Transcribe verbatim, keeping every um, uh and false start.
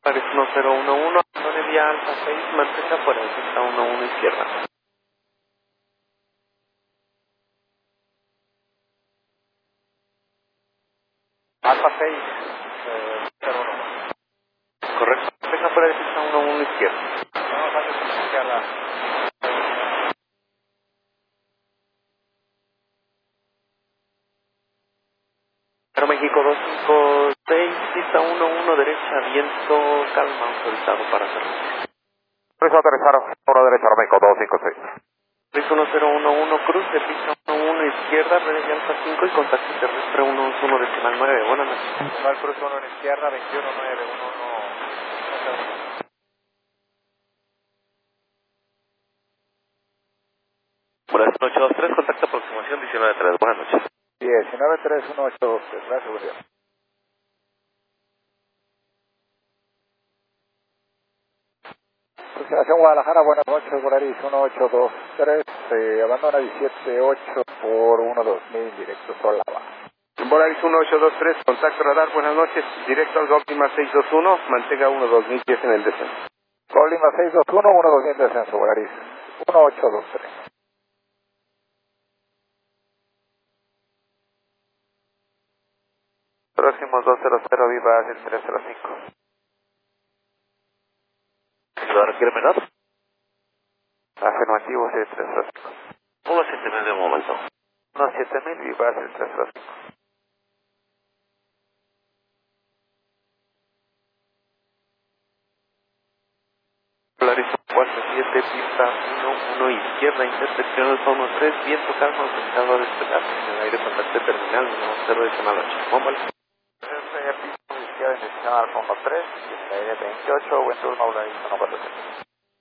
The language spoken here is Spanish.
Paris uno cero uno uno, zona vía Alfa seis, manteca fuera de pista uno uno izquierda. Alfa seis, eh, cero uno. Correcto, manteca fuera de pista uno uno izquierda. Vamos a hacer izquierda. Aero México dos cinco seis, pista uno uno derecha, viento, calma, autorizado para hacerlo. Eso aterrizaron, uno derecha, México dos cinco seis. Paris uno cero uno uno, cruz de pista uno uno izquierda, red de Alfa cinco y contacto terrestre uno dos uno decimal nueve. Buenas noches. Igual cruz uno en izquierda, veintiuno nueve uno uno. Buenas noches, dos tres, contacto aproximación diecinueve tres. Buenas noches. diecinueve tres uno ocho dos tres, gracias, buen día. Aproximación Guadalajara, buenas noches, Volaris uno ocho dos tres, eh, abandona diecisiete ocho por uno dos mil, directo Solava. Volaris uno ocho dos tres, contacto radar, buenas noches, directo al Optima seis dos uno, mantenga uno dos mil pies en el descenso. Colima seis dos uno, uno dos mil descenso, Volaris uno ocho dos tres. Próximos dos cero cero, viva el tres cero cinco. ¿Lo requiere menor? Afirmativo, sí, tres cero cinco. uno siete mil de momento. uno siete mil, viva el tres cero cinco. Polaris cuatro siete, pista uno uno izquierda, intersección Alfa uno tres, viento calma, autorizado a despegar. En el aire contacto terminal, uno cero decimal ocho. Mómbal. Pista izquierda, indicación Alfa uno tres, veintiocho, buen turno, Volaris uno cuatro siete.